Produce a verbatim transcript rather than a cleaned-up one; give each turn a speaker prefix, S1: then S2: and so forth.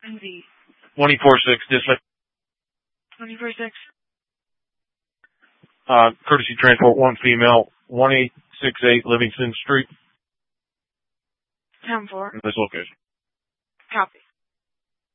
S1: Indeed.
S2: twenty-four six, dispatch.
S1: twenty-four six.
S2: Uh, courtesy transport one female, one eight six eight Livingston Street.
S1: ten four.
S2: This location.
S1: Copy.